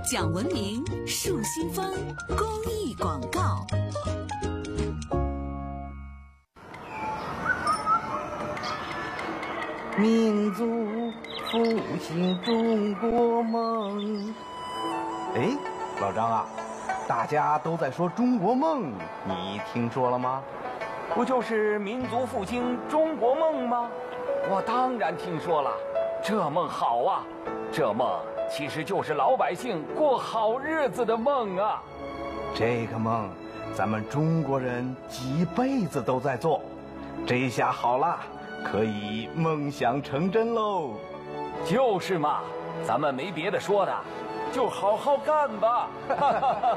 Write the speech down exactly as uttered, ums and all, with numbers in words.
讲文明树新风公益广告。 民族复兴中国梦。哎，老张啊，大家都在说中国梦，你听说了吗？ 不就是民族复兴中国梦吗？我当然听说了，这梦好啊！这梦其实就是老百姓过好日子的梦啊。 这个梦，咱们中国人几辈子都在做，这下好了，可以梦想成真喽。 就是嘛，咱们没别的说的，就好好干吧。